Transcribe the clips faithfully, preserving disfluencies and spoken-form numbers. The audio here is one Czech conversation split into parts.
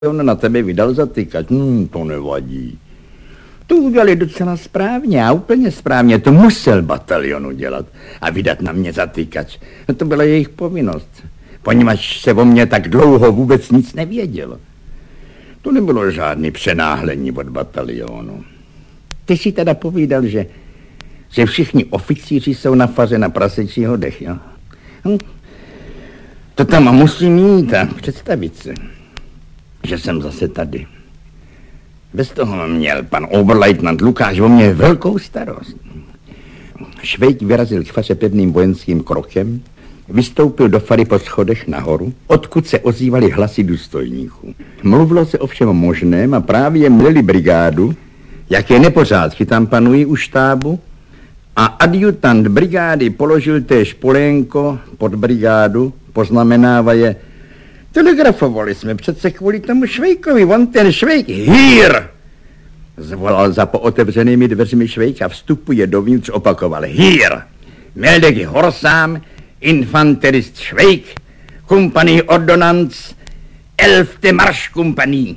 on na tebe vydal zatýkat. Hmm, to nevadí. To udělali docela správně a úplně správně. To musel batalion udělat a vydat na mě zatýkač. No to byla jejich povinnost, poněvadž se o mě tak dlouho vůbec nic nevědělo. To nebylo žádný přenáhlení od batalionu. Ty si teda povídal, že, že všichni oficíři jsou na faře na prasečí hodech, jo? Hm. To tam musím jít a představit se, že jsem zase tady. Bez toho měl pan oberleutnant Lukáš o mě velkou starost. Švejk vyrazil k faře pevným vojenským krokem, vystoupil do fary po schodech nahoru, odkud se ozývaly hlasy důstojníků. Mluvilo se o všem možném a právě měli brigádu, jaké nepořádky tam panují u štábu, a adjutant brigády položil též polénko pod brigádu, poznamenávaje: telegrafovali jsme přece kvůli tomu Švejkovi, on ten Švejk, hýr! Zvolal za pootevřenými dveřmi Švejk a vstupuje dovnitř, opakoval: hýr! Meldek Horsám, infanterist Švejk, kompanii ordonanc, elfte marš kompanii.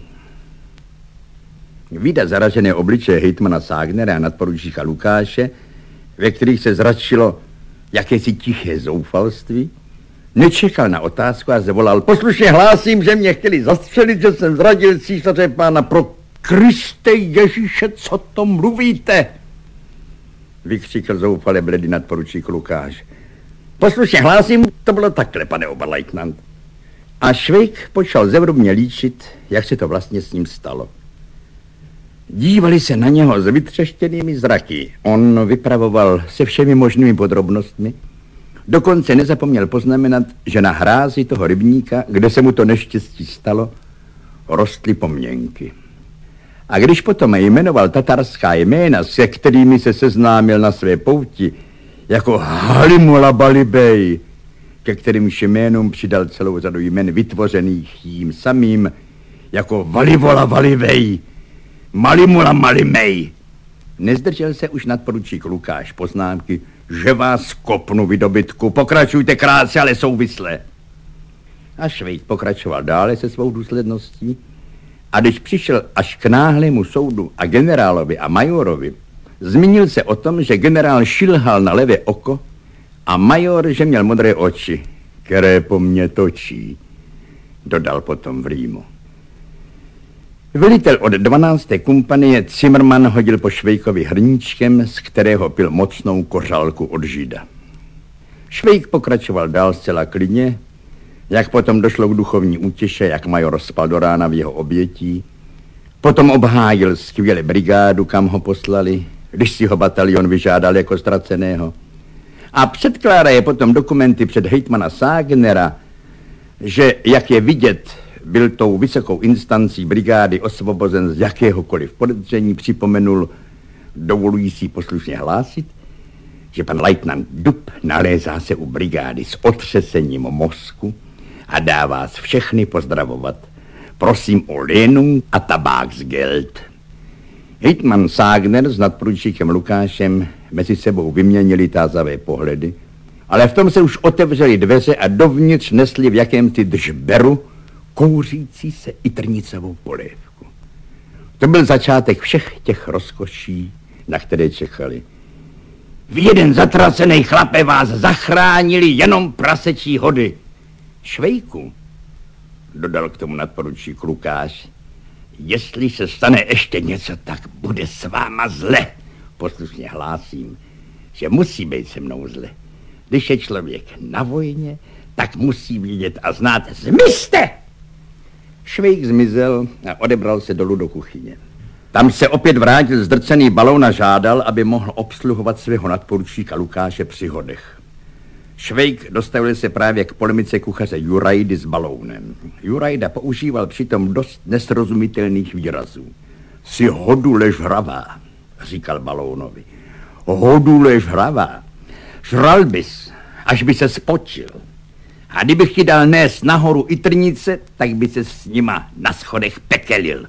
Vídat zaražené obličeje hejtmana Ságnera a nadporučíka Lukáše, ve kterých se zračilo jakési tiché zoufalství, nečekal na otázku a zavolal: poslušně hlásím, že mě chtěli zastřelit, že jsem zradil císaře pána. Pro Kriste Ježíše, co to mluvíte? Vykřikl zoufale bledý nadporučík Lukáš. Poslušně hlásím, to bylo takhle, pane oberleutnant. A Švejk počal zevrubně líčit, jak se to vlastně s ním stalo. Dívali se na něho s vytřeštěnými zraky. On vypravoval se všemi možnými podrobnostmi. Dokonce nezapomněl poznamenat, že na hrázi toho rybníka, kde se mu to neštěstí stalo, rostly pomněnky. A když potom jmenoval tatarská jména, se kterými se seznámil na své pouti, jako Halimula Balibej, ke kterým jménům přidal celou řadu jmen vytvořených jím samým, jako Valivola Valivej, Malimula Malimej. Nezdržel se už nadporučík Lukáš poznámky: že vás kopnu, vy dobytku, pokračujte krátce, ale souvisle. A Švejk pokračoval dále se svou důsledností a když přišel až k náhlému soudu a generálovi a majorovi, zmínil se o tom, že generál šilhal na levé oko a major, že měl modré oči, které po mně točí, dodal potom v rýmu. Velitel od dvanácté kompanie Zimmermann hodil po Švejkovi hrníčkem, z kterého pil mocnou kořálku od žida. Švejk pokračoval dál zcela klidně, jak potom došlo k duchovní útěše, jak major spal do rána v jeho obětí. Potom obhájil skvěle brigádu, kam ho poslali, když si ho batalion vyžádal jako ztraceného. A předkládá je potom dokumenty před hejtmana Ságnera, že, jak je vidět, byl tou vysokou instancí brigády osvobozen z jakéhokoliv podezření, připomenul, dovolují si poslušně hlásit, že pan leutnant Dub nalézá se u brigády s otřesením mozku a dá vás všechny pozdravovat. Prosím o lénung a tabáksgeld. Hejtman Ságner s nadporučíkem Lukášem mezi sebou vyměnili tázavé pohledy, ale v tom se už otevřely dveře a dovnitř nesli v jakémsi držberu kouřící se itrnicovou polévku. To byl začátek všech těch rozkoší, na které čekali. V jeden zatracený chlape vás zachránili jenom prasečí hody. Švejku, dodal k tomu nadporučík Lukáš, jestli se stane ještě něco, tak bude s váma zle. Poslušně hlásím, že musí být se mnou zle. Když je člověk na vojně, tak musí vidět a znát: zmizte! Švejk zmizel a odebral se dolů do kuchyně. Tam se opět vrátil zdrcený balón a žádal, aby mohl obsluhovat svého nadporučíka Lukáše při hodech. Švejk dostavil se právě k polemice kuchaře Jurajdy s balounem. Jurajda používal přitom dost nesrozumitelných výrazů. Si hodule žravá, říkal balounovi. Hodule žravá. Žral bys, až by se spočil. A kdybych ti dal nést nahoru i trnice, tak by se s nima na schodech pekelil.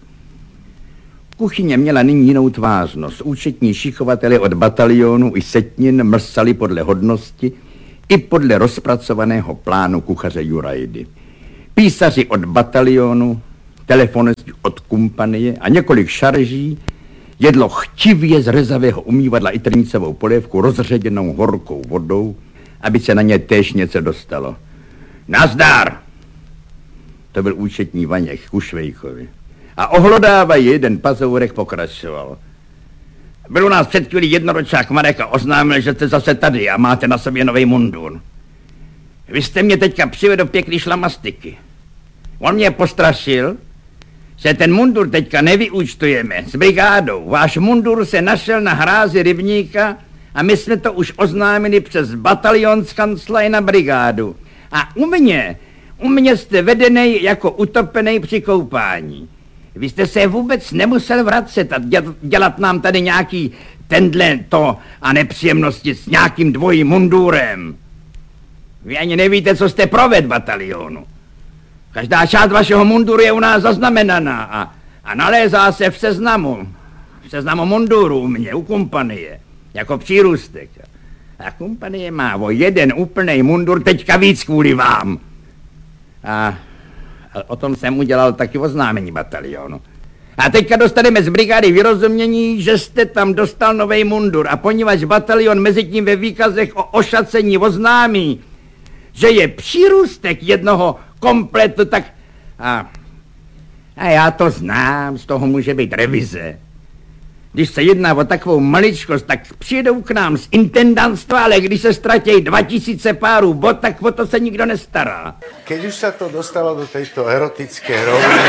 Kuchyně měla nyní jinou tvářnost. Účetní šichovatele od batalionu i setnin mrsali podle hodnosti i podle rozpracovaného plánu kuchaře Jurajdy. Písaři od batalionu telefonist od kompanie a několik šarží jedlo chtivě z rezavého umývadla i trnicovou polévku rozředěnou horkou vodou, aby se na ně též něco dostalo. Nazdar! To byl účetní Vaněk ku Švejkovi. A ohlodávají jeden pazourek pokračoval. Byl u nás před chvílí jednoročák Marek a oznámil, že jste zase tady a máte na sobě nový mundur. Vy jste mě teďka přivedl do pěkný šlamastiky. On mě postrašil, že ten mundur teďka nevyúčtujeme s brigádou. Váš mundur se našel na hrázi rybníka a my jsme to už oznámili přes batalion z kanclaj na brigádu. A u mě, u mě jste vedenej jako utopenej při koupání. Vy jste se vůbec nemusel vracet a dělat nám tady nějaký tendle to a nepříjemnosti s nějakým dvojím mundurem. Vy ani nevíte, co jste proved batalionu. Každá část vašeho munduru je u nás zaznamenaná a, a nalézá se v seznamu. V seznamu munduru u mě, u kompanie, jako přírůstek. A kompanie má o jeden úplnej mundur teďka víc kvůli vám. A, a o tom jsem udělal taky oznámení batalionu. A teďka dostaneme z brigády vyrozumění, že jste tam dostal novej mundur a poněvadž batalion mezi tím ve výkazech o ošacení oznámí, že je přírůstek jednoho kompletu, tak... A, a já to znám, z toho může být revize. Když se jedná o takovou maličkost, tak přijedou k nám z intendantstva, ale když se ztratějí dva tisíce párů bot, tak o to se nikdo nestará. Keď už sa to dostalo do tejto erotické roviny,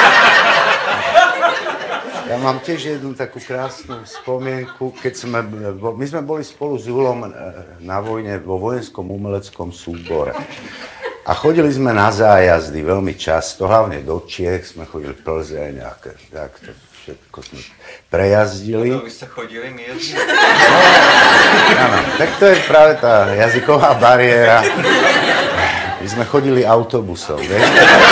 ja mám tiež jednu takú krásnu spomienku, keď sme, my sme boli spolu s Julom na vojne vo vojenskom umeleckom súbore. A chodili sme na zájazdy veľmi často, hlavne do Čiech, sme chodili Plzeň a tak to všetko sme prejazdili. No, vy ste chodili, my jezdili. Áno, tak to je práve tá jazyková bariéra. My sme chodili autobusom, vieš?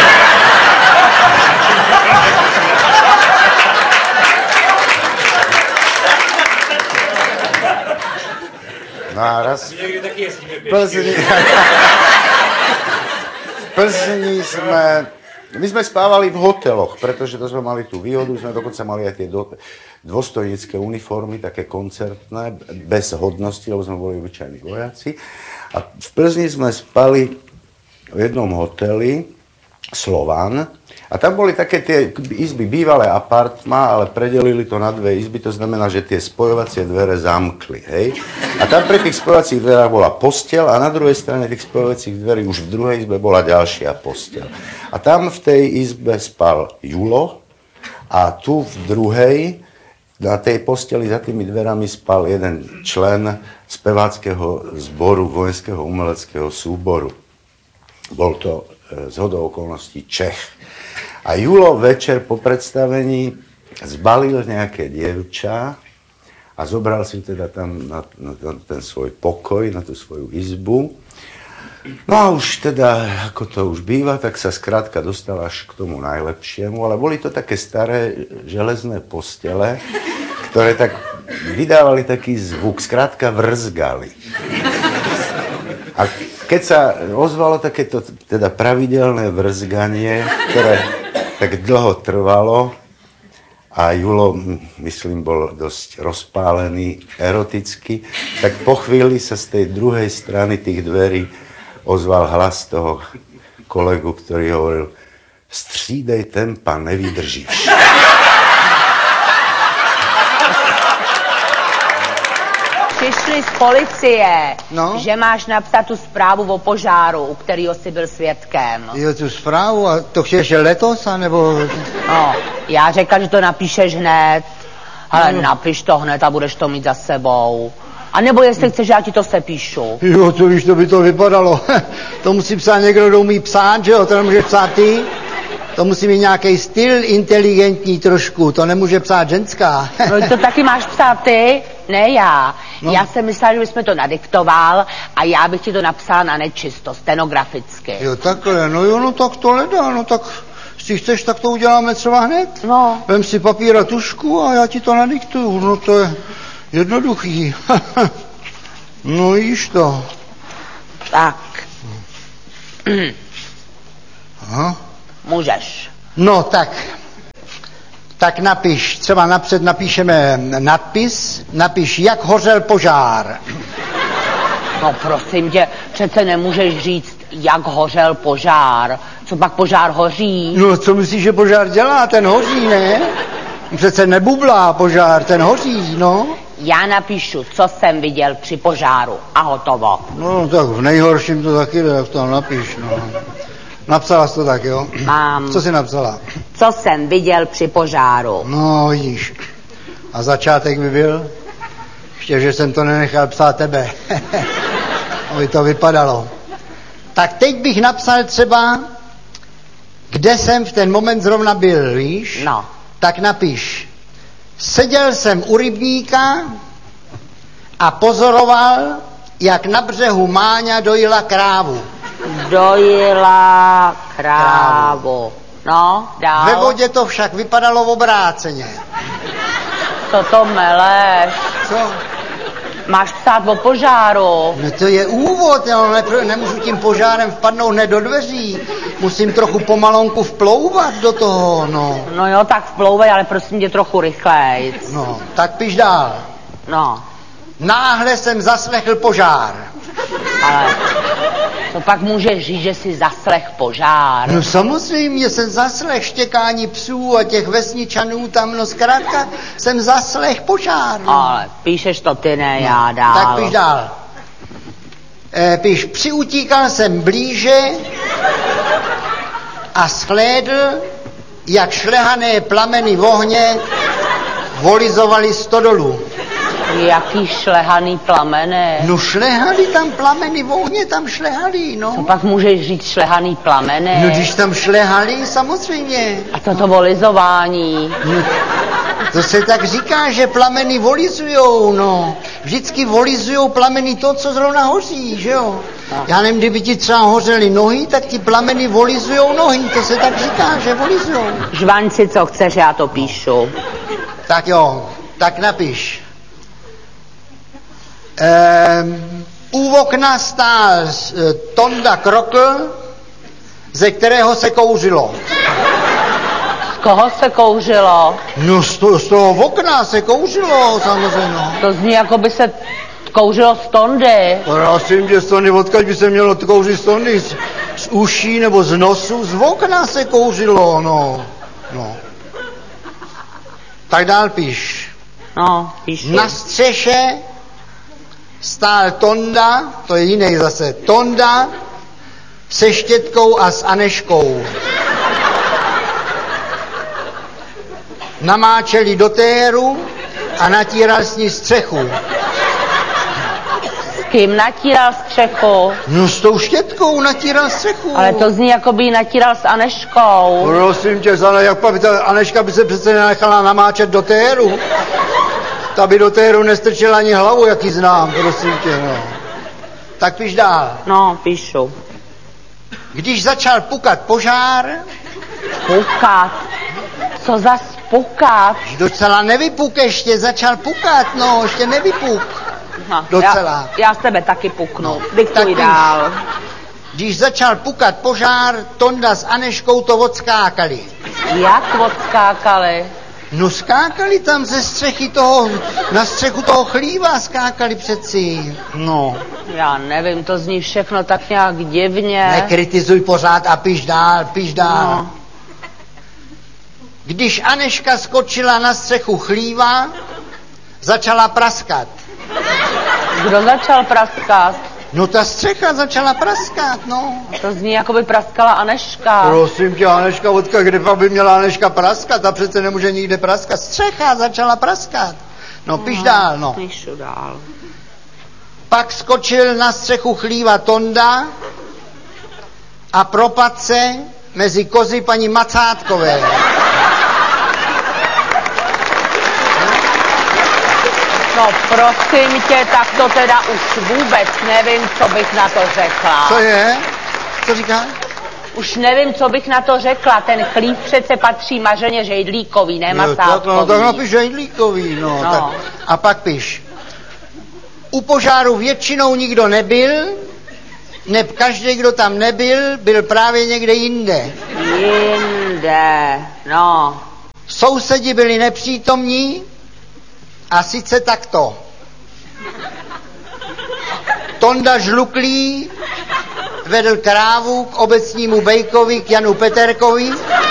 No a raz... Niekde tak jezdíme v Plzni... v Plzni sme... My sme spávali v hoteloch, pretože to sme mali tú výhodu, sme dokonca mali aj tie do... dôstojnícke uniformy, také koncertné, bez hodnosti, lebo sme boli obyčajní vojaci. A v Plzni sme spali v jednom hoteli, Slovan, a tam boli také tie izby, bývalé apartmá, ale predelili to na dve izby, to znamená, že tie spojovacie dvere zamkli, hej. A tam pri tých spojovacích dverách bola posteľ a na druhej strane tých spojovacích dverí už v druhej izbe bola ďalšia posteľ. A tam v tej izbe spal Julo a tu v druhej, na tej posteli za tými dverami spal jeden člen speváckeho zboru vojenského umeleckého súboru. Bol to zhodou okolností Čech. A Julo večer po predstavení zbalil nejaké dievča a zobral si teda tam na, na, na ten svoj pokoj, na tú svoju izbu. No a už teda, ako to už býva, tak sa skrátka dostal až k tomu najlepšiemu, ale boli to také staré železné postele, ktoré tak vydávali taký zvuk, skrátka vrzgali. A keď sa ozvalo takéto teda pravidelné vrzganie, ktoré tak dlho trvalo a Julo, myslím, bol dosť rozpálený, eroticky, tak po chvíli sa z tej druhej strany tých dverí ozval hlas toho kolegu, ktorý hovoril: střídej tempa, nevydržíš. Přišli z policie, No? že máš napsat tu zprávu o požáru, u kterého jsi byl svědkem. Jo, tu zprávu, a to chceš letos, anebo... No, já řekla, že to napíšeš hned, ale no. Napiš to hned a budeš to mít za sebou. A nebo jestli chceš, já ti to sepíšu. Jo, to víš, to by to vypadalo. To musí psát někdo, kdo umí psát, že jo, to nemůže psát ty. To musí mít nějaký styl inteligentní trošku, to nemůže psát ženská. No, to taky máš psát ty, ne já. No. Já jsem myslela, že bychom to nadiktoval a já bych ti to napsala na nečisto, stenograficky. Jo, takhle, no jo, no tak to nedá, no tak... Jestli chceš, tak to uděláme třeba hned. No. Vem si papír a tušku a já ti to nadiktuju, no to je jednoduchý. No jíš to. Tak. Aha. Můžeš. No tak, tak napiš, třeba napřed napíšeme nadpis, napiš, jak hořel požár. No prosím tě, přece nemůžeš říct, jak hořel požár. Co pak požár hoří? No co myslíš, že požár dělá? Ten hoří, ne? Přece nebublá požár, ten hoří, no. Já napíšu, co jsem viděl při požáru a hotovo. No tak v nejhorším to taky jde, jak to napiš, no. Napsala jsi to tak, jo? Mám. Co jsi napsala? Co jsem viděl při požáru. No, vidíš. A začátek by byl? Ještě, že jsem to nenechal psát tebe. Aby to vypadalo. Tak teď bych napsal třeba, kde jsem v ten moment zrovna byl, víš? No. Tak napiš. Seděl jsem u rybníka a pozoroval, jak na břehu Máňa dojila krávu. Dojila krávu. No, dál. Ve vodě to však vypadalo obráceně. Co to meleš? Co? Máš psát o požáru. No to je úvod, já ne, nemůžu tím požárem vpadnout hned do dveří. Musím trochu pomalonku vplouvat do toho, no. No jo, tak vplouvej, ale prosím tě trochu rychlej. No, tak piš dál. No, Náhle jsem zaslechl požár. ale to pak můžeš říct, že jsi zaslech požár. No samozřejmě jsem zaslech štěkání psů a těch vesničanů tam, no zkrátka jsem zaslech požár. No. Ale píšeš to ty, ne já dál. Tak piš dál. E, piš, přiutíkal jsem blíže a shlédl, jak šlehané plameny v ohně volizovaly stodolu. Jaký šlehaný plameny. No šlehali tam plameny v ohně, tam šlehali, no. Co pak můžeš říct šlehaný plameny? No když tam šlehali, samozřejmě. A to to volizování. No, to se tak říká, že plameny volizujou, no. Vždycky volizujou plameny to, co zrovna hoří, že jo. Já nevím, kdyby ti třeba hořely nohy, tak ti plameny volizujou nohy, to se tak říká, že volizujou. Žvaň si, co chceš, já to píšu. Tak jo, tak napiš. Ehm, u okna stál e, Tonda Krokl, ze kterého se kouřilo. Z koho se kouřilo? No z, to, z toho okna se kouřilo, samozřejmě. To zní, jako by se kouřilo z Tondy. Prosím tě, z Tondy, odkud by se mělo kouřit z Tondy? Z, z uší nebo z nosu? Z okna se kouřilo, no. no. Tak dál píš. No, píši. Na střeše stál Tonda, to je jiný zase, Tonda se Štětkou a s Aneškou. Namáčeli do téru a natíral s ní střechu. S kým natíral střechu? No s tou Štětkou natíral střechu. Ale to zní, jako by ji natíral s Aneškou. Prosím tě, Zana, jak by ta Aneška by se přece nenechala namáčet do téru. Ta by do téru nestrčila ani hlavu, jak ji znám, prosím tě, no. Tak píš dál. No, píšu. Když začal pukat požár, Pukat. Co za pukat? docela nevypuk ještě, začal pukat, no, ještě nevypuk. No, Docela. Já, já s tebe taky puknu. No, tak diktuj píš. dál. Když začal pukat požár, Tonda s Aneškou to odskákali. Jak odskákali? No skákali tam ze střechy toho, na střechu toho chlíva skákali přeci. No. Já nevím, to zní všechno tak nějak divně. Nekritizuj pořád a píš dál, píš dál. No. Když Aneška skočila na střechu chlíva, začala praskat. Kdo začal praskat? No ta střecha začala praskat, no. To zní, jako by praskala Aneška. Prosím tě, Aneška, odkud, kde by měla Aneška praskat? Ta přece nemůže nikde praskat. Střecha začala praskat. No, píš No, dál, no. Píšu dál. Pak skočil na střechu chlíva Tonda a propadl se mezi kozy paní Macátkové. No prosím tě, tak to teda už vůbec nevím, co bych na to řekla. Co je? Co říká? Už nevím, co bych na to řekla. Ten chlív přece patří Mařeně Žejdlíkový, ne Jo, tak, Macátkový. no, tak napiš Žejdlíkový, no. No. Tak. A pak piš. U požáru většinou nikdo nebyl, neb každý, kdo tam nebyl, byl právě někde jinde. Jinde. Kde? No. Sousedi byli nepřítomní a sice takto. Tonda Žluklý vedl krávu k obecnímu bejkovi, k Janu Peterkovi.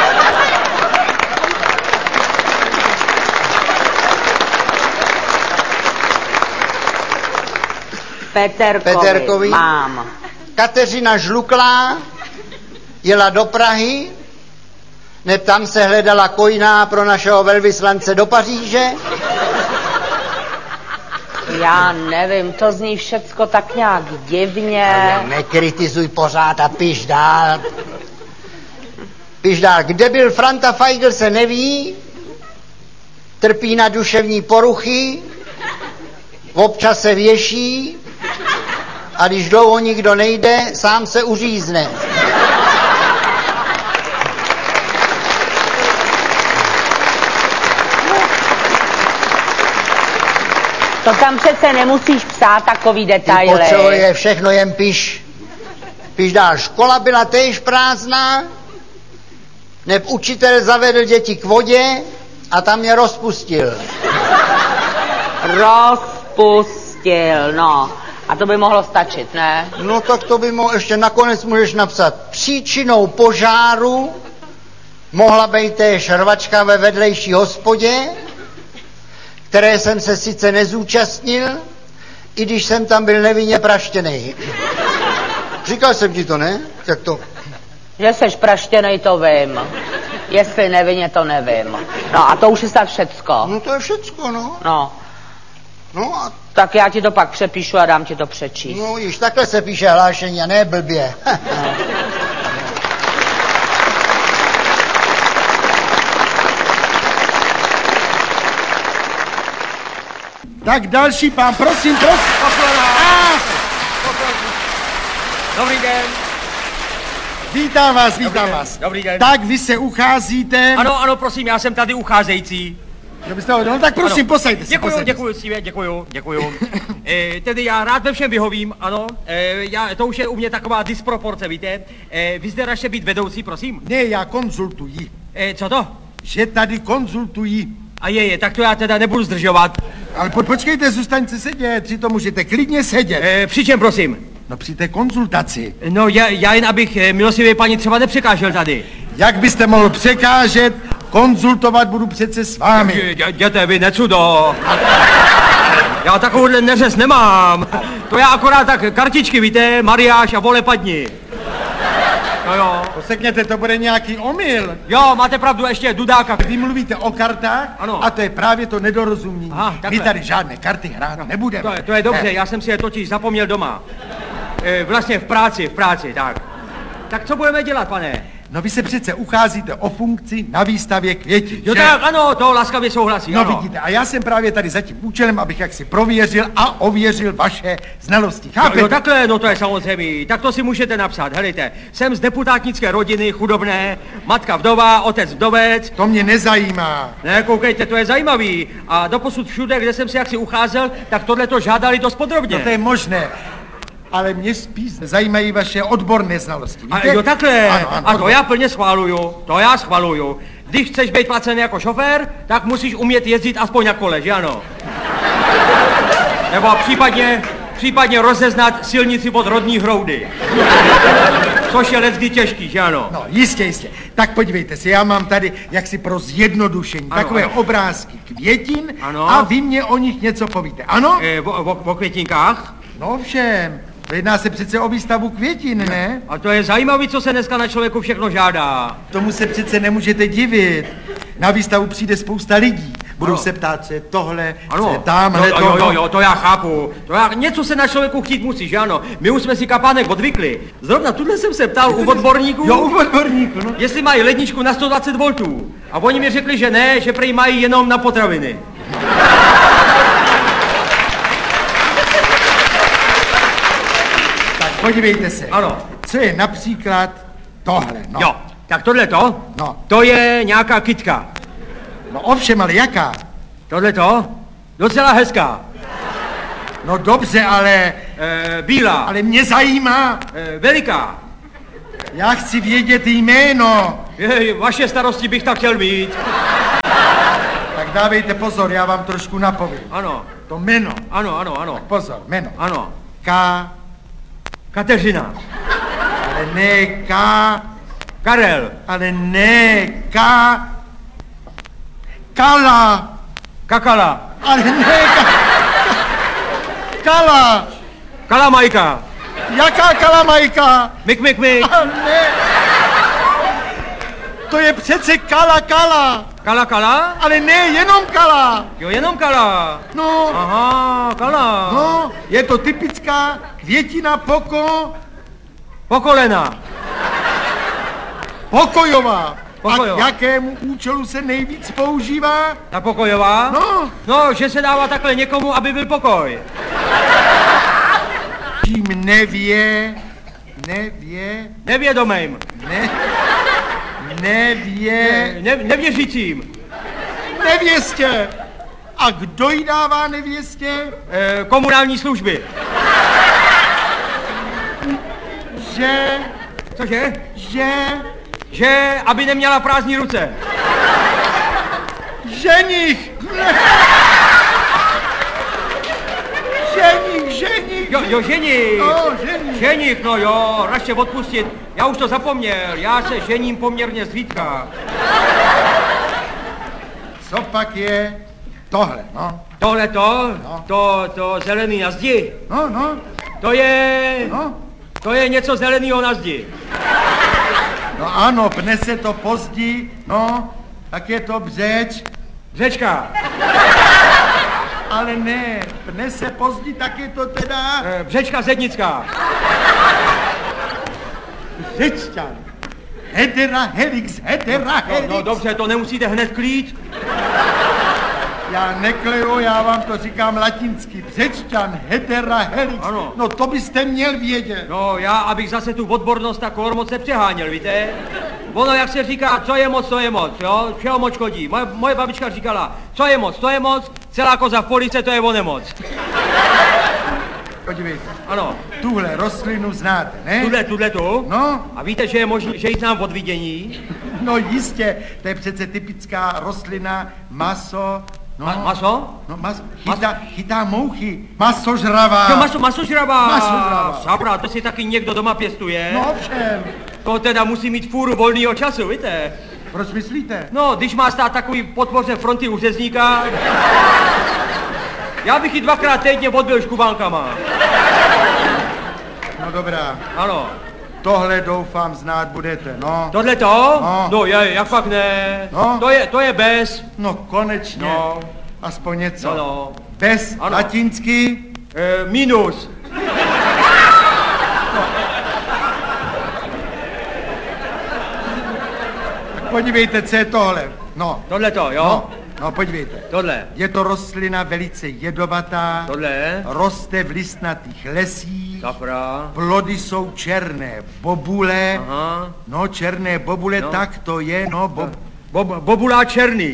Peterkovi. Peterkovi. Mám. Kateřina Žluklá jela do Prahy, neb tam se hledala kojná pro našeho velvyslance do Paříže. Já nevím, to zní všecko tak nějak divně. Nekritizuj pořád a piš dál. Piš dál. Kde byl Franta Feigl, se neví. Trpí na duševní poruchy. Občas se věší. A když dlouho nikdo nejde, sám se uřízne. To tam přece nemusíš psát takový detaily. Potřebuje všechno, jen piš. Piš dál. Škola byla též prázdná, neb učitel zavedl děti k vodě a tam je rozpustil. Rozpustil, no. A to by mohlo stačit, ne? No tak to by mohlo, ještě nakonec můžeš napsat. Příčinou požáru mohla být též rvačka ve vedlejší hospodě, které jsem se sice nezúčastnil, i když jsem tam byl nevinně praštěnej. Říkal jsem ti to, ne? Jak to? Že seš praštěnej, to vím. Jestli nevinně, to nevím. No a to už je snad všecko. No to je všecko, no. No. No a Tak já ti to pak přepíšu a dám ti to přečíst. no již takhle se píše hlášení a ne blbě. Tak další pán, prosím, prosím. Ah, Dobrý den. vítám vás, vítám Dobrý den, vás. dobrý den. Tak vy se ucházíte. Ano, ano, prosím, já jsem tady ucházející. Že byste ho, no tak prosím, Ano. posaďte se. Děkuju, posaďte děkuju, Steve, děkuju, děkuju. e, tedy já rád ve všem vyhovím, ano. E, já, to už je u mě taková disproporce, víte. E, vy zde raště být vedoucí, prosím. se. Ne, já konzultuji. E, co to? Že tady konzultuji. A je, je, tak to já teda nebudu zdržovat. Ale po, počkejte, zůstaňte sedět, přitom můžete klidně sedět. E, při čem, prosím? No při té konzultaci. No, já, já jen abych e, milostivě paní třeba nepřekážel tady. Jak byste mohl překážet, konzultovat budu přece s vámi. Dě- dě- Jděte vy, necudo. Já takovouhle neřez nemám. To já akorát tak kartičky, víte, Mariáš a vole padni. No jo. Posekněte, to bude nějaký omyl. Jo, máte pravdu, ještě Dudáka. Vy mluvíte o kartách Ano. a to je právě to nedorozumění. Aha, My takhle. tady žádné karty hrát nebudeme. To je, to je dobře, Ne. já jsem si je totiž zapomněl doma. E, vlastně v práci, v práci, tak. Tak co budeme dělat, pane? No vy se přece ucházíte o funkci na výstavě květin, Jo že? tak, ano, to laskavě souhlasí, No ano. vidíte, a já jsem právě tady za tím účelem, abych jaksi prověřil a ověřil vaše znalosti. Chápete? Jo, takhle, no to je samozřejmě, tak to si můžete napsat, helejte, jsem z deputátnické rodiny, chudobné, matka vdova, otec vdovec. To mě nezajímá. Ne, koukejte, to je zajímavý. A doposud všude, kde jsem si jaksi ucházel, tak tohle to žádali dost podrobně. No to je možné. Ale mě spíš zajímají vaše odborné znalosti. A Víte? jo, takhle. Ano, ano, A to odbor- já plně schvaluju, to já schvaluju. Když chceš být placený jako šofér, tak musíš umět jezdit aspoň na kole, že ano? Nebo případně, případně rozeznat silnici pod rodní hroudy. Což je leckdy těžký, že ano? No, jistě, jistě. Tak podívejte se, já mám tady jaksi pro zjednodušení Ano, takové ano. obrázky květin Ano. a vy mě o nich něco povíte. Ano? E, o, o, o květinkách? No všem. Jedná se přece o výstavu květin, ne? A to je zajímavý, co se dneska na člověku všechno žádá. Tomu se přece nemůžete divit. Na výstavu přijde spousta lidí. Budou Ano. se ptát, co je tohle, co Ano, je tamhle, jo, jo, jo, jo, to já chápu. To já, něco se na člověku chtít musí, že ano? My už jsme si kapánek odvykli. Zrovna tuhle jsem se ptal u odborníků, Jo, u odborníků, no. jestli mají ledničku na sto dvacet voltů. A oni mi řekli, že ne, že prý mají jenom na potraviny. Tak podívejte se. Ano. Co je například tohle, no. Jo, tak tohle to, No. to je nějaká kytka. No ovšem, ale jaká? Tohle to, docela hezká. No dobře, ale, E, bílá, ale mě zajímá. e, veliká. Já chci vědět jméno. Jej, vaše starosti bych tak chtěl mít. Tak dávejte pozor, já vám trošku napovím. Ano, To jméno. ano, ano, ano. Pozor, jméno. Ano. K, Kateřina. ale ne K, Karel. ale ne K. Kala, Kakala. ale ne K. Kala. Kalamajka. Jaká kalamajka? Mik, mik, mik. A ne. To je přece Kala Kala, Kala, kala? ale ne jenom Kala. Jo, jenom kala. No, Aha, kala. no, je to typická květina poko, Pokolena. pokojová. Pokojová. A k jakému účelu se nejvíc používá? Ta pokojová? No, No, že se dává takhle někomu, aby byl pokoj. tím nevě, nevě, Nevědomým. ne, nevě, Ne, nevěřícím. nevěstě. A kdo jí dává nevěstě? E, komunální služby. Že, Cože? že, Že, aby neměla prázdní ruce. ženich. Ženich, ženich. Jo, jo, ženich. No, ženich. Ženich, no jo, raště odpustit. Já už to zapomněl, já se žením poměrně zřídka. Co pak je tohle, no? Tohle to, No. to, to zelený na zdi, No, no, to je, no. to je něco zeleného na zdi. No ano, pne se to pozdí, no, tak je to břeč, Řečka, ale ne, pne se pozdí, tak je to teda e, břečka zednická. řečťan. Hedera helix, hedera No, helix. no dobře, to nemusíte hned klít. Já nekleju, já vám to říkám latinsky. Břečťan, hedera helix. Ano. No to byste měl vědět. No já, abych zase tu odbornost tak moc nepřeháněl, víte? Ono, jak se říká, co je moc, to je moc, jo? Čeho moc škodí? Moje, moje babička říkala, co je moc, to je moc, celá koza v police, to je o nemoc. Podívejte, Ano, tuhle rostlinu znáte, ne? tuhle, tuhle tu. No, A víte, že je možný, že ji znám od vidění? no jistě, to je přece typická rostlina, maso, no. Ma, maso? No, mas, chytá, chytá mouchy, masožravá. Jo, maso, masožravá. Masožravá. Sabra, to si taky někdo doma pěstuje. No ovšem, To teda musí mít fůru volného času, víte? proč myslíte? No, když má stát takový podpoře fronty u řezníka, já bych ji dvakrát týdně odbil škubánkama. No dobrá, Ano. tohle doufám znát budete, no. Tohle to? No. No, je, jak pak ne? No. To je, to je bez. No konečně, No. aspoň něco. No, no. Bez Ano. latinsky, E, minus. podívejte, co je tohle. No, Tohle to, jo? no, no podívejte. Tohle. Je to rostlina velice jedovatá, Tohle. roste v listnatých lesích, Safra. plody jsou černé bobule, Aha. no černé bobule, No. tak to je, no bo... Bob, bobulá černý.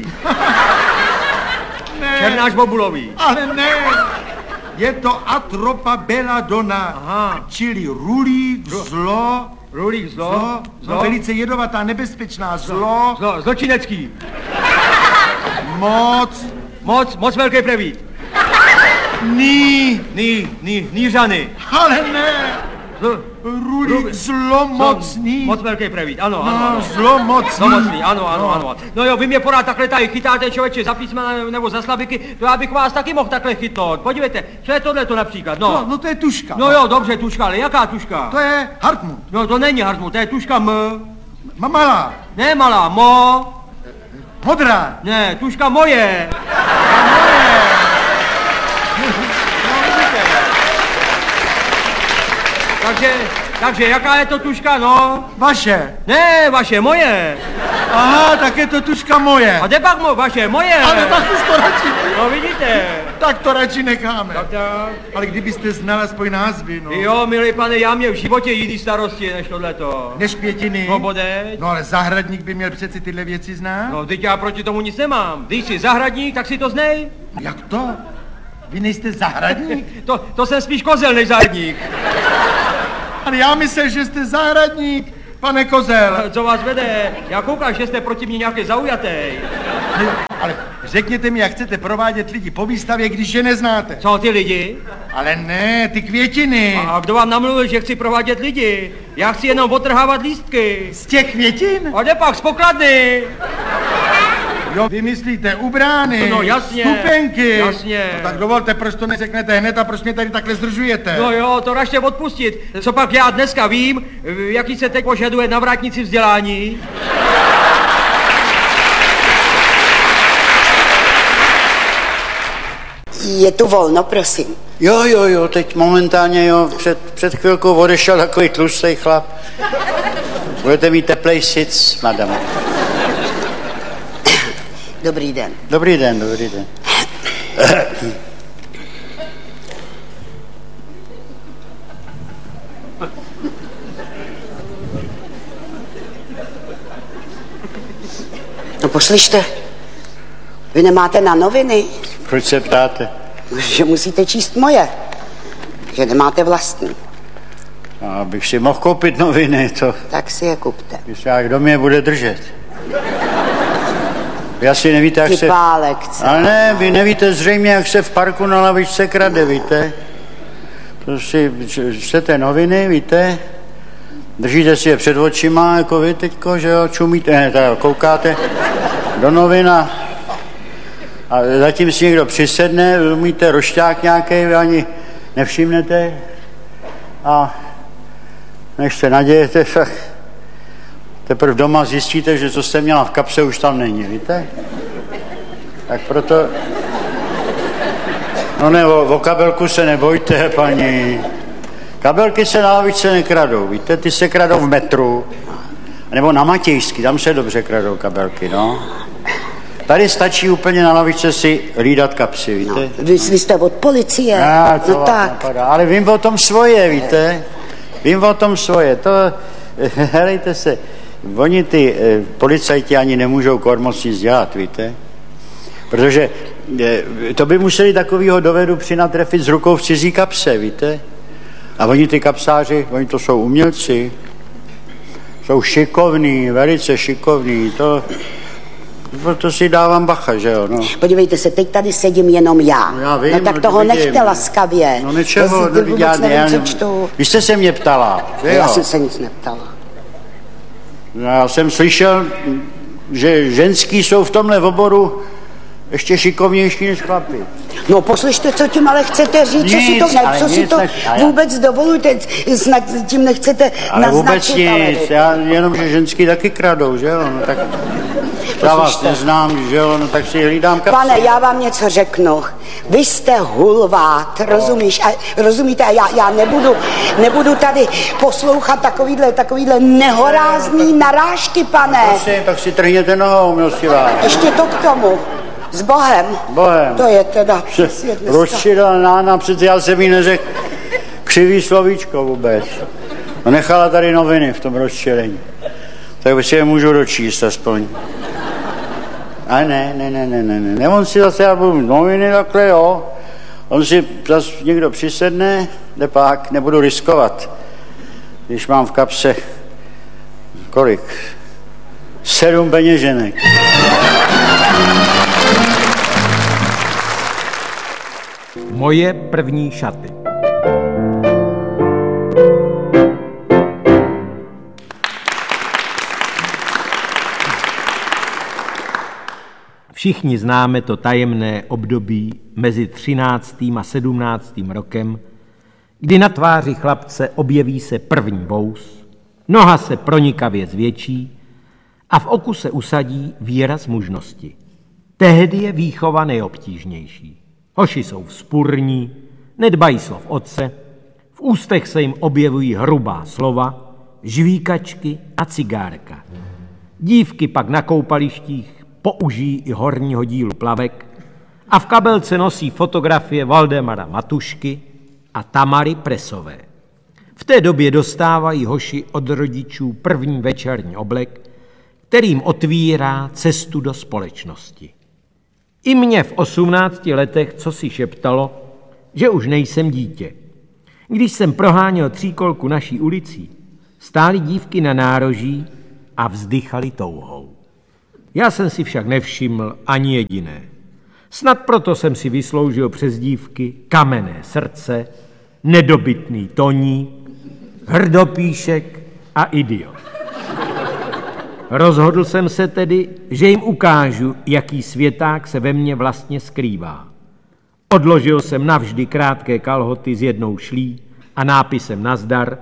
Ne, Černáš bobulový. ale ne, je to Atropa belladonna, Aha. čili rulík, zlo, Rulík, zlo. zlo, no, velice jedovatá, nebezpečná, zlo, Zlo, zločinecký. moc, Moc, moc velký prevít. ní, Ní, ní, nířany. ale ne, Zlo, rulík, zlomocný, Moc velký prevít, ano, ano, no, ano. zlomocný. Zlomocný, ano, ano, ano. No jo, vy mě pořád takhle tady chytáte, člověče, za písmena nebo za slabiky, to já bych vás taky mohl takhle chytnout. Podívejte, co je tohle to například, No, no. no to je tuška. No jo, dobře, tuška, ale jaká tuška? To je Hartmut, No to není Hartmut, to je tuška M. Ma- malá, Ne malá, mo. modrá. Ne, tuška moje. Takže, takže jaká je to tuška, no? Vaše. Ne, vaše, moje. Aha, tak je to tuška moje. A kde pak mo, vaše, moje. Ale tak už to radši, No vidíte. tak to radši necháme. Tak, tak. Ale kdybyste znal aspoň názvy, no. Jo, milý pane, já měl v životě jiný starosti než tohleto. Než květiny. No bodej. No ale zahradník by měl přeci tyhle věci znát. No, teď já proti tomu nic nemám. Když jsi zahradník, tak si to znej. Jak to? Vy nejste zahradník? To, to jsem spíš kozel než zahradník. Ale já myslel, že jste zahradník. Pane Kozel. Co vás vede? Já koukám, že jste proti mě nějaký zaujatý. Ale řekněte mi, jak chcete provádět lidi po výstavě, když je neznáte. Co ty lidi? Ale ne, ty květiny. A kdo vám namluvil, že chci provádět lidi? Já chci jenom otrhávat lístky. Z těch květin? A jde pak z pokladny. Jo, vy myslíte u brány, No jasně. stupenky. Jasně. No, tak dovolte, proč to neřeknete hned a proč mě tady takhle zdržujete? No jo, to raště odpustit. Co pak já dneska vím, jaký se teď požaduje na vrátnici vzdělání? Je tu volno, prosím. Jo, jo, jo, teď momentálně, jo, před, před chvilkou odešel takový tlustý chlap. Budete mít teplej sic, madam. Dobrý den. Dobrý den, dobrý den. No poslyšte, vy nemáte na noviny, Proč se ptáte? že musíte číst moje, že nemáte vlastní, No, abych si mohl koupit noviny, to... tak si je kupte. Když já, kdo mě bude držet? Vy asi nevíte, jak Ty se... pálekce. Ale ne, vy nevíte zřejmě, jak se v parku na lavičce krade, víte? To si čtete noviny, víte? Držíte si je před očima, jako vy teďko, že jo, čumíte, ne, tak koukáte do novin a, a zatím si někdo přisedne, umíte rošťák nějaký, vy ani nevšimnete a než se nadějete, tak teprve doma zjistíte, že co jste měla v kapse, už tam není, víte? Tak proto... No ne, o, o kabelku se nebojte, paní. Kabelky se na lavičce nekradou, víte? Ty se kradou v metru. Nebo na Matějský, tam se dobře kradou kabelky, no. Tady stačí úplně na lavičce si hlídat kapsy, víte? No, vy, vy jste od policie, Já, no tak. Napadá. Ale vím o tom svoje, víte? Vím o tom svoje, to... Helejte se, oni ty eh, policajti ani nemůžou kormoc nic dělat, víte? Protože eh, to by museli takovýho dovedu přinatrefit s rukou v cizí kapse, víte? A oni ty kapsáři, oni to jsou umělci, jsou šikovní, velice šikovní, to... Proto si dávám bacha, že jo, no. Podívejte se, teď tady sedím jenom já. No já vím, no tak no, toho vidím. nechte laskavě. No nečeho, Já si no, vůbec já, nevím, já, co čtu. Vy jste se mě ptala, že Já jo? jsem se nic neptala. No, já jsem slyšel, že ženský jsou v tomhle oboru ještě šikovnější než chlapi. No poslyšte, co tím ale chcete říct, co si Nic, to, ne, ale co si nic to nech- a já- vůbec dovolujete, snad tím nechcete Ale vůbec naznačit, ale nic, vy- já jenom, že ženský taky kradou, že jo? No, tak já vás Poslyšte. neznám, že jo? No, tak si hlídám kapsy. Pane, já vám něco řeknu. Vy jste hulvát, rozumíš? A, rozumíte? A já, já nebudu, nebudu tady poslouchat takovýhle, takovýhle nehorázný narážky, pane. Prosím, tak si trhněte nohou, milostivá. Ještě to k tomu. S Bohem. Bohem. To je teda přesně dneska. Rozčila nána, přece já jsem jí neřekl křivý slovíčko vůbec. No nechala tady noviny v tom rozčilení. Tak si je můžu dočíst aspoň. Ale ne, ne, ne, ne, ne, ne. On si zase, já budu noviny takhle, jo. On si zase někdo přisedne, jde pak, nebudu riskovat. Když mám v kapse, kolik? Sedm peněženek. Moje první šaty. Všichni známe to tajemné období mezi třináctým a sedmnáctým rokem, kdy na tváři chlapce objeví se první vous, noha se pronikavě zvětší a v oku se usadí výraz mužnosti. Tehdy je výchova nejobtížnější. Hoši jsou vzpurní, nedbají slov otce, v ústech se jim objevují hrubá slova, žvíkačky a cigárka. Dívky pak na koupalištích použijí i horního dílu plavek a v kabelce nosí fotografie Valdemara Matušky a Tamary Presové. V té době dostávají hoši od rodičů první večerní oblek, kterým otvírá cestu do společnosti. I mě v osmnácti letech co si šeptalo, že už nejsem dítě. Když jsem proháněl tříkolku naší ulicí, Stály dívky na nároží a vzdychali touhou. Já jsem si však nevšiml ani jediné. Snad proto jsem si vysloužil přes dívky Kamenné srdce, Nedobytný Toník, Hrdopíšek a Idiot. Rozhodl jsem se tedy, že jim ukážu, jaký světák se ve mně vlastně skrývá. Odložil jsem navždy krátké kalhoty s jednou šlí a nápisem nazdar,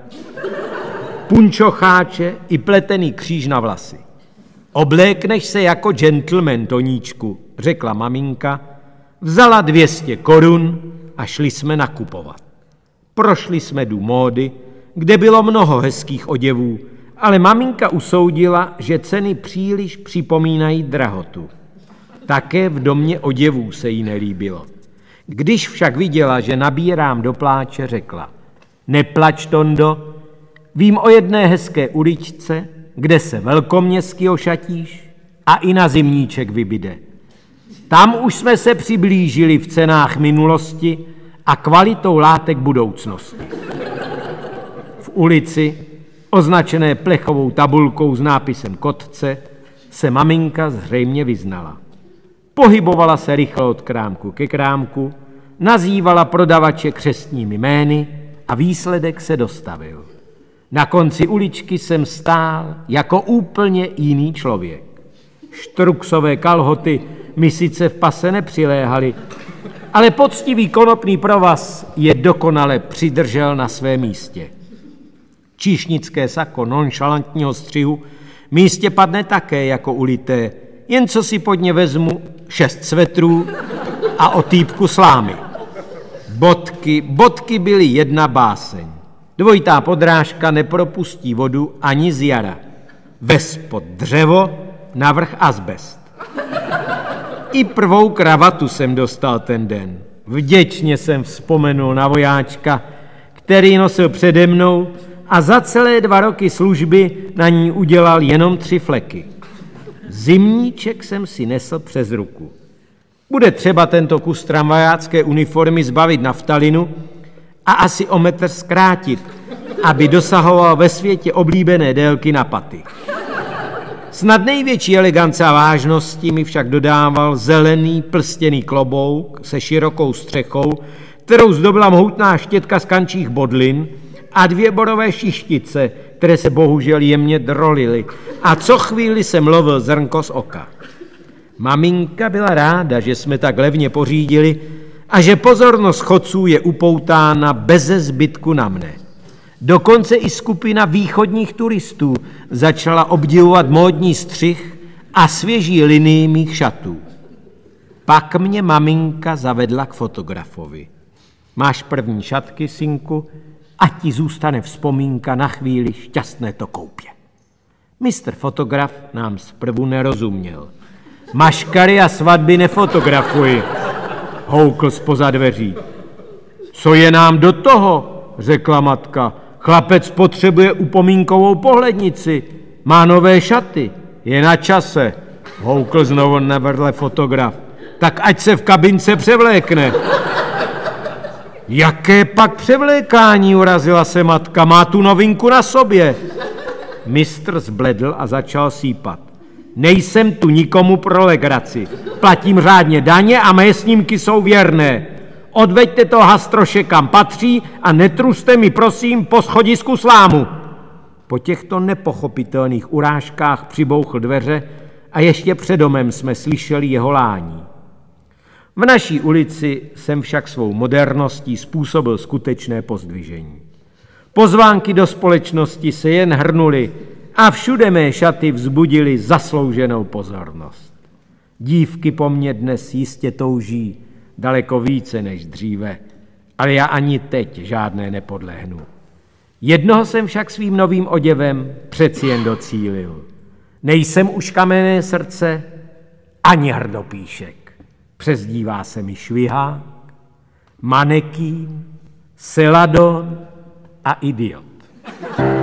punčocháče i pletený kříž na vlasy. Oblékneš se jako gentleman, Toníčku, řekla maminka, vzala dvě stě korun a šli jsme nakupovat. Prošli jsme dům módy, kde bylo mnoho hezkých oděvů, ale maminka usoudila, že ceny příliš připomínají drahotu. Také v domě oděvů se jí nelíbilo. Když však viděla, že nabírám do pláče, řekla, neplač, Tondo, vím o jedné hezké uličce, kde se velkoměstsky ošatíš a i na zimníček vybyde. Tam už jsme se přiblížili v cenách minulosti a kvalitou látek budoucnosti. V ulici, označené plechovou tabulkou s nápisem Kotce, se maminka zřejmě vyznala. Pohybovala se rychle od krámku ke krámku, nazývala prodavače křestními jmény a výsledek se dostavil. Na konci uličky jsem stál jako úplně jiný člověk. Štruksové kalhoty mi sice v pase nepřiléhaly, ale poctivý konopný provaz je dokonale přidržel na svém místě. Číšnické sako nonšalantního střihu místě padne také jako ulité, jen co si pod ně vezmu šest svetrů a otýpku slámy. Bodky, bodky byly jedna báseň. Dvojitá podrážka nepropustí vodu ani z jara. Vespod dřevo, navrch azbest. I prvou kravatu jsem dostal ten den. Vděčně jsem vzpomenul na vojáčka, který nosil přede mnou a za celé dva roky služby na ní udělal jenom tři fleky. Zimníček jsem si nesl přes ruku. Bude třeba tento kus tramvajácké uniformy zbavit naftalinu a asi o metr zkrátit, aby dosahoval ve světě oblíbené délky na paty. Snad největší elegance a vážnosti mi však dodával zelený plstěný klobouk se širokou střechou, kterou zdobila mohutná štětka z kančích bodlin a dvě borové šištice, které se bohužel jemně drolily a co chvíli jsem lovil zrnko z oka. Maminka byla ráda, že jsme tak levně pořídili a že pozornost chodců je upoutána beze zbytku na mne. Dokonce i skupina východních turistů začala obdivovat módní střih a svěží linii mých šatů. Pak mě maminka zavedla k fotografovi. Máš první šatky, synku, a ti zůstane vzpomínka na chvíli šťastné to koupě. Mistr fotograf nám zprvu nerozuměl. Maškary a svatby nefotografuji, houkl zpoza dveří. Co je nám do toho, řekla matka. Chlapec potřebuje upomínkovou pohlednici, má nové šaty, je na čase, houkl znovu na vedle fotograf. Tak ať se v kabince převlékne. Jaké pak převlékání, urazila se matka, má tu novinku na sobě. Mistr zbledl a začal sípat. Nejsem tu nikomu pro legraci. Platím řádně daně a mé snímky jsou věrné. Odveďte to hastroše kam patří a netruste mi prosím po schodisku slámu. Po těchto nepochopitelných urážkách přibouchl dveře a ještě před domem jsme slyšeli jeho lání. V naší ulici jsem však svou moderností způsobil skutečné pozdvižení. Pozvánky do společnosti se jen hrnuly a všude mé šaty vzbudily zaslouženou pozornost. Dívky po mně dnes jistě touží daleko více než dříve, ale já ani teď žádné nepodlehnu. Jednoho jsem však svým novým oděvem přeci jen docílil. Nejsem už Kamenné srdce ani Hrdopíšek. Přezdívá se mi Švihák, Manekín, Seladon a Idiot.